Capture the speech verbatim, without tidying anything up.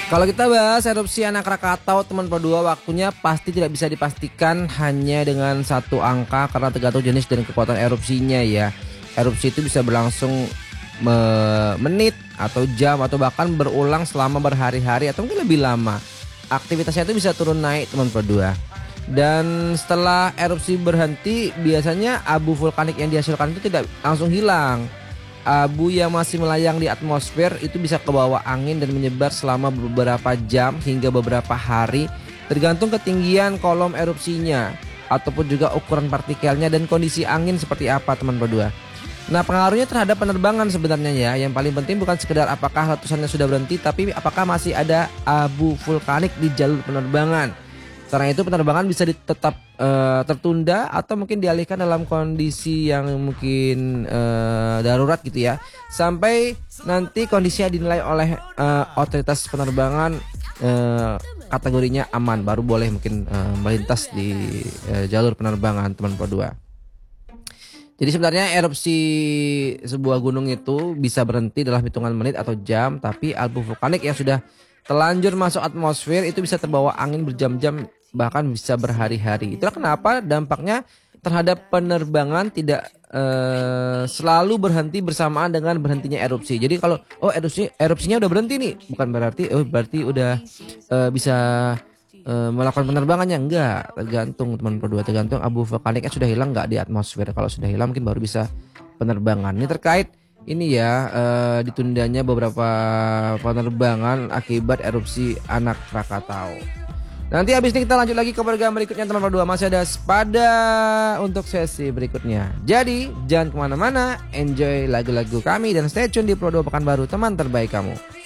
Kalau kita bahas erupsi anak Krakatau teman Pro dua, waktunya pasti tidak bisa dipastikan hanya dengan satu angka karena tergantung jenis dan kekuatan erupsinya ya. Erupsi itu bisa berlangsung me- menit atau jam atau bahkan berulang selama berhari-hari atau mungkin lebih lama. Aktivitasnya itu bisa turun naik teman Pro dua. Dan setelah erupsi berhenti biasanya abu vulkanik yang dihasilkan itu tidak langsung hilang. Abu yang masih melayang di atmosfer itu bisa kebawa angin dan menyebar selama beberapa jam hingga beberapa hari, tergantung ketinggian kolom erupsinya ataupun juga ukuran partikelnya dan kondisi angin seperti apa teman berdua. Nah, pengaruhnya terhadap penerbangan sebenarnya ya. Yang paling penting bukan sekedar apakah letusannya sudah berhenti, tapi apakah masih ada abu vulkanik di jalur penerbangan. Karena itu penerbangan bisa tetap uh, tertunda atau mungkin dialihkan dalam kondisi yang mungkin uh, darurat gitu ya. Sampai nanti kondisinya dinilai oleh uh, otoritas penerbangan uh, kategorinya aman, baru boleh mungkin uh, melintas di uh, jalur penerbangan teman Pro dua. Jadi sebenarnya erupsi sebuah gunung itu bisa berhenti dalam hitungan menit atau jam, tapi abu vulkanik yang sudah telanjur masuk atmosfer itu bisa terbawa angin berjam-jam bahkan bisa berhari-hari. Itulah kenapa dampaknya terhadap penerbangan tidak eh, selalu berhenti bersamaan dengan berhentinya erupsi. Jadi kalau oh erupsi erupsinya udah berhenti nih, bukan berarti oh berarti udah eh, bisa eh, melakukan penerbangannya. Enggak, tergantung teman Pro dua, tergantung abu vulkaniknya sudah hilang nggak di atmosfer. Kalau sudah hilang mungkin baru bisa penerbangan. Ini terkait ini ya eh, ditundanya beberapa penerbangan akibat erupsi anak Krakatau. Nanti habis ini kita lanjut lagi ke program berikutnya teman Pro dua. Masih ada Spada untuk sesi berikutnya. Jadi jangan kemana-mana, enjoy lagu-lagu kami dan stay tune di Pro dua Pekanbaru, teman terbaik kamu.